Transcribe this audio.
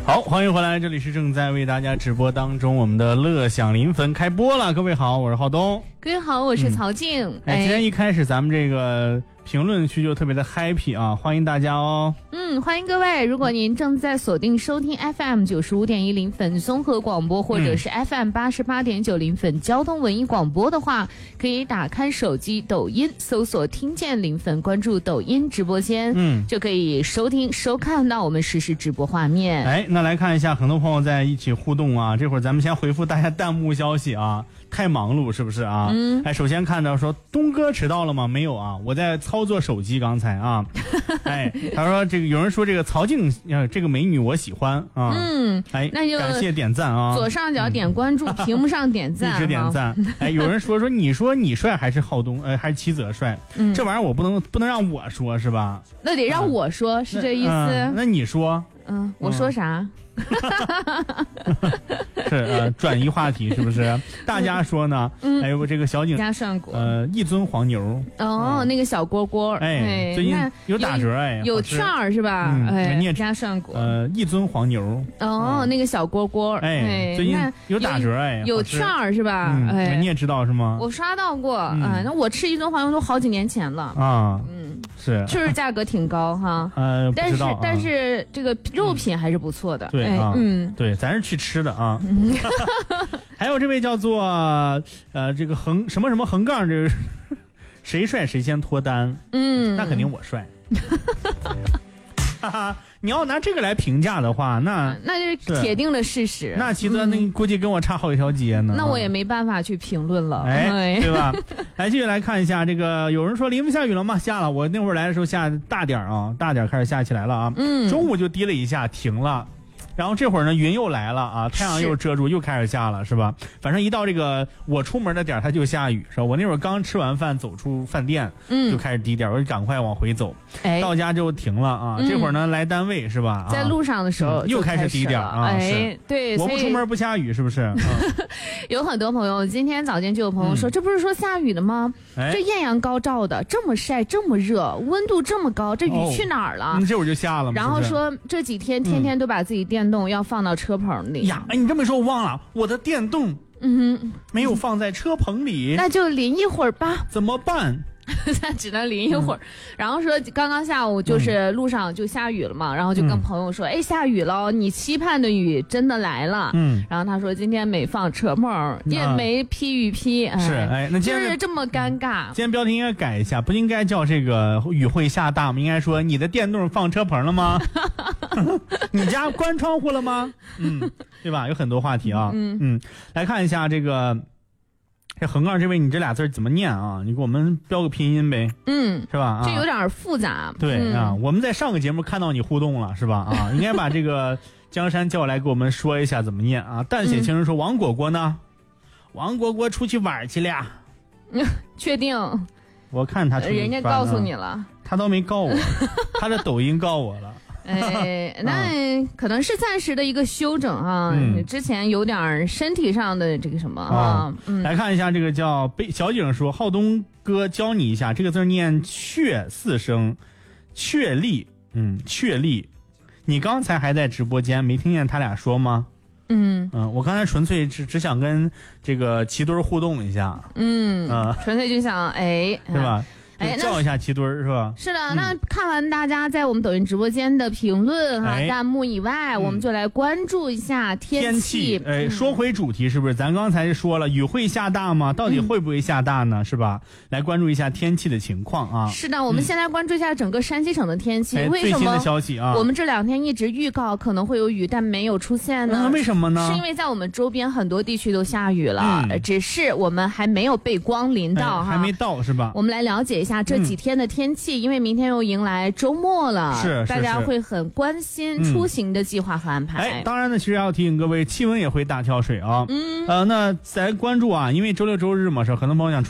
好，欢迎回来，这里是正在为大家直播当中我们的乐享临汾开播了。各位好，我是浩东。 各位好，我是曹静。 今天一开始咱们这个评论区就特别的 happy 啊，欢迎大家哦。 欢迎各位。如果您正在锁定收听 FM 95.1临汾综合广播，或者是 FM 88.9临汾交通文艺广播的话，可以打开手机抖音搜索听见临汾，关注抖音直播间，就可以收听收看到我们实时直播画面。 那来看一下，很多朋友在一起互动啊。这会儿咱们先回复大家弹幕消息啊，太忙碌是不是啊？首先看到说东哥迟到了吗？没有啊，我在操作手机刚才啊。他说这个有人说这个曹静这个美女我喜欢啊。那就感谢点赞啊， 左上角点关注，屏幕上点赞， 一直点赞。有人说你说你帅还是浩东还是齐泽帅？这玩意儿我不能让我说是吧？ 那得让我说，是这意思？ 那你说？ 我说啥？ 是转移话题是不是？大家说呢？还有这个小景加涮锅， 一尊黄牛那个小锅锅， 最近有打折有券儿是吧？你也加涮锅， 一尊黄牛那个小锅锅， 最近有打折有券儿是吧？ 你也知道是吗？ 我刷到过，那我吃一尊黄牛都好几年前了啊，是确实价格挺高哈，但是这个肉品还是不错的， 对对，咱是去吃的啊。还有这位叫做这个什么什么横杠，这个谁帅谁先脱单，那肯定我帅。你要拿这个来评价的话，那是铁定的事实。 那齐泽那估计跟我差好几条街呢。 那我也没办法去评论了， 对吧？来继续来看一下这个，有人说临汾下雨了吗？下了，我那会儿来的时候下大点啊，大点开始下起来了啊。中午就滴了一下，停了。然后这会儿呢，云又来了啊，太阳又遮住，又开始下了，是吧？反正一到这个我出门的点，它就下雨，是吧？我那会儿刚吃完饭走出饭店，就开始滴点，我就赶快往回走。到家之后停了啊。这会儿呢，来单位是吧？ 在路上的时候又开始滴点啊。 对， 我不出门不下雨，是不是？ 有很多朋友，今天早间就有朋友说，这不是说下雨了吗？这艳阳高照的，这么晒，这么热，温度这么高，这雨去哪儿了？ 这会儿就下了。 然后说这几天天天都把自己电动要放到车棚里呀。你这么说我忘了，我的电动没有放在车棚里， 那就淋一会儿吧。 怎么办？ 那只能淋一会儿。然后说刚刚下午就是路上就下雨了嘛，然后就跟朋友说，下雨了，你期盼的雨真的来了。然后他说今天没放车棚，也没披雨披。 那今天就是这么尴尬。 今天标题应该改一下，不应该叫这个雨会下大吗？应该说你的电动放车棚了吗？你家关窗户了吗？对吧？有很多话题啊。来看一下这个。这横杠这位，你这俩字怎么念啊？你给我们标个拼音呗，是吧？ 这有点复杂。 对啊，我们在上个节目看到你互动了，是吧？啊，应该把这个江山叫来给我们说一下怎么念啊。淡血情人说王果果呢？王果果出去玩去了。 确定？ 我看他人家告诉你了， 他都没告我，他的抖音告我了。 那可能是暂时的一个休整啊。之前有点身体上的这个什么啊。 来看一下这个叫小景说，浩东哥教你一下，这个字念确4声，确立，确立。你刚才还在直播间没听见他俩说吗？我刚才纯粹只想跟这个齐墩互动一下。 纯粹就想是吧？叫一下齐墩是吧？ 是的，那看完大家在我们抖音直播间的评论弹幕以外，我们就来关注一下天气。 说回主题，是不是？咱刚才说了，雨会下大吗？到底会不会下大呢？是吧？来关注一下天气的情况啊。 是的，我们先来关注一下整个山西省的天气。为什么最新的消息啊？ 我们这2天一直预告可能会有雨，但没有出现呢？ 为什么呢？ 是因为在我们周边很多地区都下雨了，只是我们还没有被光淋到还没到是吧？ 我们来了解一下这几天的天气，因为明天又迎来周末了，大家会很关心出行的计划和安排。 当然呢，其实要提醒各位，气温也会大跳水啊。那咱关注啊，因为周六周日嘛，是很多朋友想出